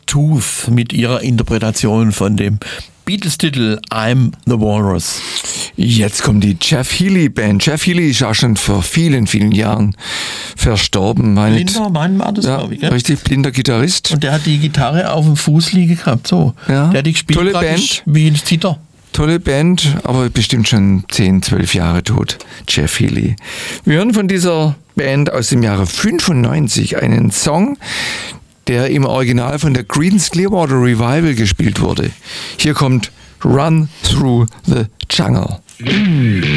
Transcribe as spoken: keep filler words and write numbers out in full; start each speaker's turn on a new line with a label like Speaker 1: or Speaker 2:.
Speaker 1: Tooth mit ihrer Interpretation von dem Beatles-Titel I'm the Walrus.
Speaker 2: Jetzt kommt die Jeff Healey Band. Jeff Healey ist auch schon vor vielen, vielen Jahren verstorben. Meine
Speaker 1: Blinder, mein war das,
Speaker 2: ja,
Speaker 1: glaube ich. Gell?
Speaker 2: Richtig, blinder Gitarrist.
Speaker 1: Und der hat die Gitarre auf dem Fuß liegen gehabt, so.
Speaker 2: Ja.
Speaker 1: Der hat die gespielt
Speaker 2: Tolle
Speaker 1: praktisch
Speaker 2: Band.
Speaker 1: wie ein Zither.
Speaker 2: Tolle Band, aber bestimmt schon zehn, zwölf Jahre tot. Jeff Healey. Wir hören von dieser Band aus dem Jahre fünfundneunzig einen Song, der im Original von der Creedence Clearwater Revival gespielt wurde. Hier kommt Run Through the Jungle.